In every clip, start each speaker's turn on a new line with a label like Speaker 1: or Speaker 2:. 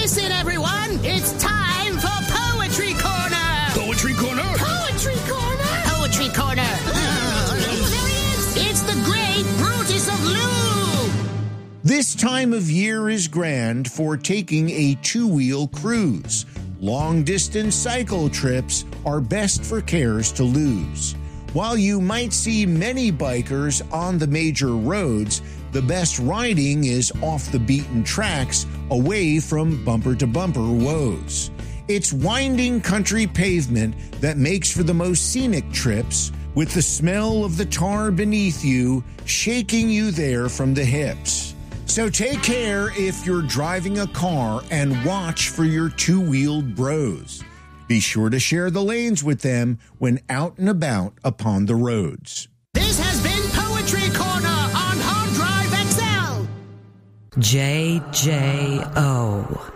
Speaker 1: Listen, everyone, it's time for Poetry Corner.
Speaker 2: Poetry Corner?
Speaker 1: Poetry Corner? Poetry Corner. There he is. It's the great Brutus of Lou.
Speaker 3: This time of year is grand for taking a two-wheel cruise. Long-distance cycle trips are best for cares to lose. While you might see many bikers on the major roads, the best riding is off the beaten tracks, away from bumper-to-bumper woes. It's winding country pavement that makes for the most scenic trips, with the smell of the tar beneath you shaking you there from the hips. So take care if you're driving a car and watch for your two-wheeled bros. Be sure to share the lanes with them when out and about upon the roads.
Speaker 1: This has been Poetry Corner on Hard Drive XL.
Speaker 4: JJO.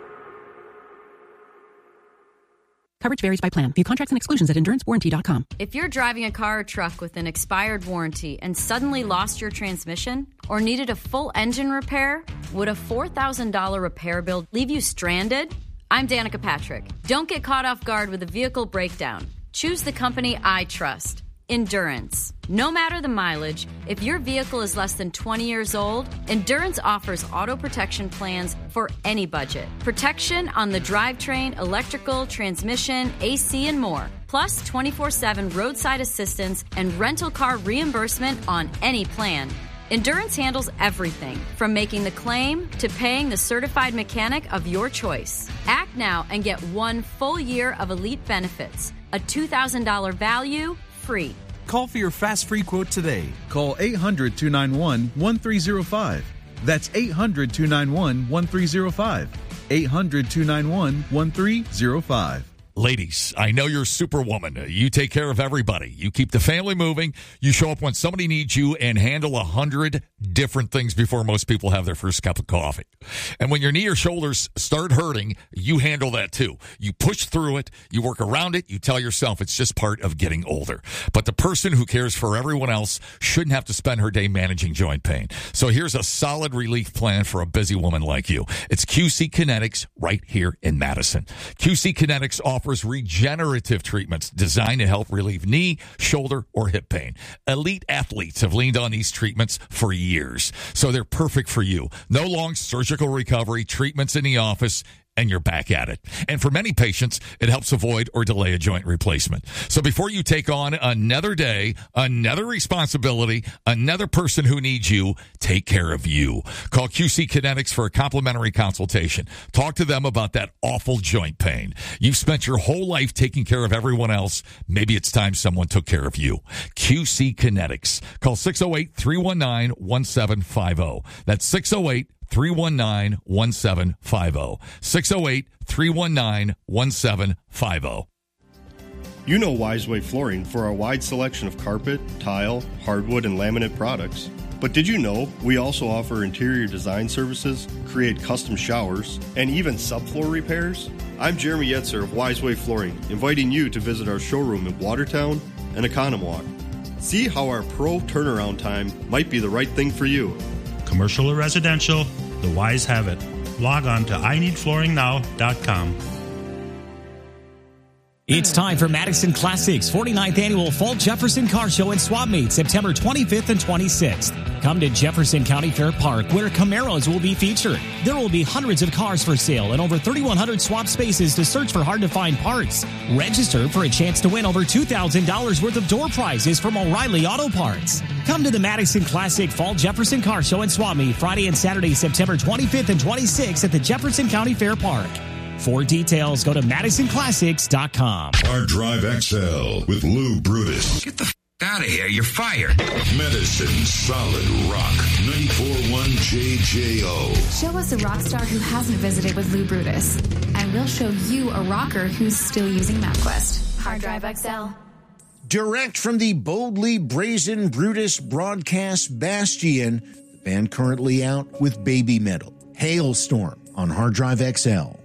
Speaker 5: Coverage varies by plan. View contracts and exclusions at endurancewarranty.com.
Speaker 6: If you're driving a car or truck with an expired warranty and suddenly lost your transmission or needed a full engine repair, would a $4,000 repair bill leave you stranded? I'm Danica Patrick. Don't get caught off guard with a vehicle breakdown. Choose the company I trust, Endurance. No matter the mileage, if your vehicle is less than 20 years old, Endurance offers auto protection plans for any budget. Protection on the drivetrain, electrical, transmission, AC, and more. Plus 24/7 roadside assistance and rental car reimbursement on any plan. Endurance handles everything, from making the claim to paying the certified mechanic of your choice. Act now and get 1 full year of elite benefits. A $2,000 value, free.
Speaker 7: Call for your fast free quote today. Call 800-291-1305. That's 800-291-1305. 800-291-1305.
Speaker 2: Ladies, I know you're Superwoman. You take care of everybody. You keep the family moving. You show up when somebody needs you and handle 100 different things before most people have their first cup of coffee. And when your knee or shoulders start hurting, you handle that too. You push through it. You work around it. You tell yourself it's just part of getting older. But the person who cares for everyone else shouldn't have to spend her day managing joint pain. So here's a solid relief plan for a busy woman like you. It's QC Kinetics right here in Madison. QC Kinetics offers regenerative treatments designed to help relieve knee, shoulder, or hip pain. Elite athletes have leaned on these treatments for years, so they're perfect for you. No long surgical recovery, treatments in the office, and you're back at it. And for many patients, it helps avoid or delay a joint replacement. So before you take on another day, another responsibility, another person who needs you, take care of you. Call QC Kinetics for a complimentary consultation. Talk to them about that awful joint pain. You've spent your whole life taking care of everyone else. Maybe it's time someone took care of you. QC Kinetics. Call 608-319-1750. That's 608-319-1750. 608-319-1750.
Speaker 8: You know Wiseway Flooring for our wide selection of carpet, tile, hardwood, and laminate products. But did you know we also offer interior design services, create custom showers, and even subfloor repairs? I'm Jeremy Yetzer of Wiseway Flooring, inviting you to visit our showroom in Watertown and Economwalk. See how our pro turnaround time might be the right thing for you.
Speaker 9: Commercial or residential, the Wise have it. Log on to INeedFlooringNow.com.
Speaker 10: It's time for Madison Classics 49th Annual Fall Jefferson Car Show and Swap Meet, September 25th and 26th. Come to Jefferson County Fair Park, where Camaros will be featured. There will be hundreds of cars for sale and over 3,100 swap spaces to search for hard-to-find parts. Register for a chance to win over $2,000 worth of door prizes from O'Reilly Auto Parts. Come to the Madison Classic Fall Jefferson Car Show and Swap Meet Friday and Saturday, September 25th and 26th at the Jefferson County Fair Park. For details, go to MadisonClassics.com.
Speaker 11: Hard Drive XL with Lou Brutus.
Speaker 12: Get the out of here. You're fired.
Speaker 11: Medicine Solid Rock 94.1 JJO.
Speaker 13: Show us a rock star who hasn't visited with Lou Brutus, and we'll show you a rocker who's still using MapQuest. Hard Drive XL.
Speaker 3: Direct from the boldly brazen Brutus broadcast bastion, the band currently out with Baby Metal. Hailstorm on Hard Drive XL.